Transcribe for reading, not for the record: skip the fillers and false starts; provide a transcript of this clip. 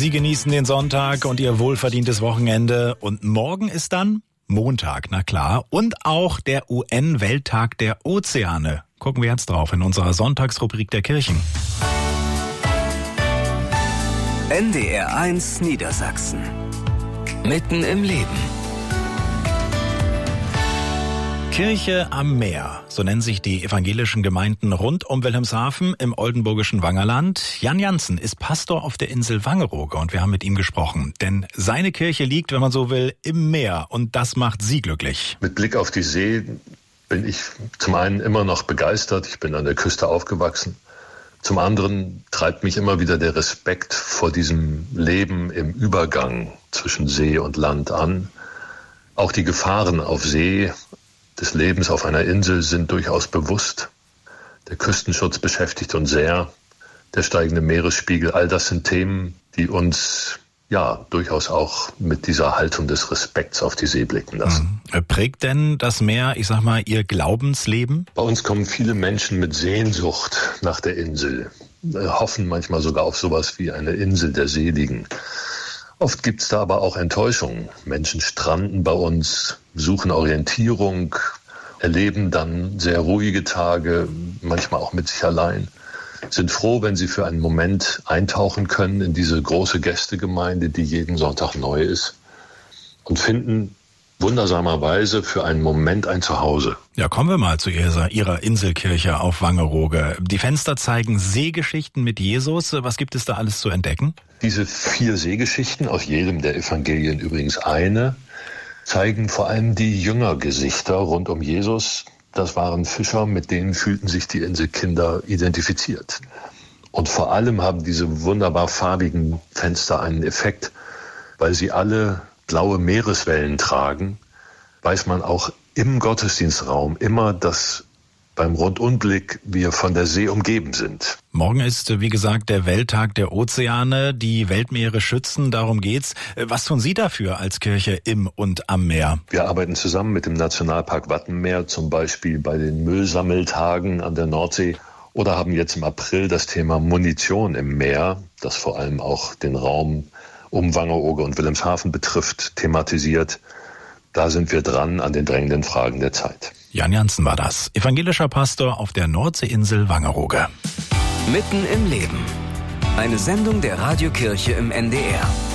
Sie genießen den Sonntag und Ihr wohlverdientes Wochenende. Und morgen ist dann Montag, na klar. Und auch der UN-Welttag der Ozeane. Gucken wir jetzt drauf in unserer Sonntagsrubrik der Kirchen. NDR 1 Niedersachsen. Mitten im Leben. Kirche am Meer, so nennen sich die evangelischen Gemeinden rund um Wilhelmshaven im oldenburgischen Wangerland. Jan Jansen ist Pastor auf der Insel Wangerooge und wir haben mit ihm gesprochen. Denn seine Kirche liegt, wenn man so will, im Meer und das macht Sie glücklich. Mit Blick auf die See bin ich zum einen immer noch begeistert. Ich bin an der Küste aufgewachsen. Zum anderen treibt mich immer wieder der Respekt vor diesem Leben im Übergang zwischen See und Land an. Auch die Gefahren auf See des Lebens auf einer Insel sind durchaus bewusst. Der Küstenschutz beschäftigt uns sehr. Der steigende Meeresspiegel, all das sind Themen, die uns durchaus auch mit dieser Haltung des Respekts auf die See blicken lassen. Prägt denn das Meer, ich sag mal, Ihr Glaubensleben? Bei uns kommen viele Menschen mit Sehnsucht nach der Insel, hoffen manchmal sogar auf sowas wie eine Insel der Seligen. Oft gibt's da aber auch Enttäuschungen. Menschen stranden bei uns, suchen Orientierung, erleben dann sehr ruhige Tage, manchmal auch mit sich allein, sind froh, wenn sie für einen Moment eintauchen können in diese große Gästegemeinde, die jeden Sonntag neu ist, und finden wundersamerweise für einen Moment ein Zuhause. Ja, kommen wir mal zu Ihrer Inselkirche auf Wangerooge. Die Fenster zeigen Seegeschichten mit Jesus. Was gibt es da alles zu entdecken? Diese 4 Seegeschichten, aus jedem der Evangelien übrigens eine, zeigen vor allem die Jüngergesichter rund um Jesus. Das waren Fischer, mit denen fühlten sich die Inselkinder identifiziert. Und vor allem haben diese wunderbar farbigen Fenster einen Effekt, weil sie alle blaue Meereswellen tragen, weiß man auch im Gottesdienstraum immer, dass beim Rundumblick wir von der See umgeben sind. Morgen ist, wie gesagt, der Welttag der Ozeane, die Weltmeere schützen, darum geht's. Was tun Sie dafür als Kirche im und am Meer? Wir arbeiten zusammen mit dem Nationalpark Wattenmeer, zum Beispiel bei den Müllsammeltagen an der Nordsee, oder haben jetzt im April das Thema Munition im Meer, das vor allem auch den Raum um Wangerooge und Wilhelmshaven betrifft, thematisiert. Da sind wir dran an den drängenden Fragen der Zeit. Jan Jansen war das, evangelischer Pastor auf der Nordseeinsel Wangerooge. Mitten im Leben. Eine Sendung der Radiokirche im NDR.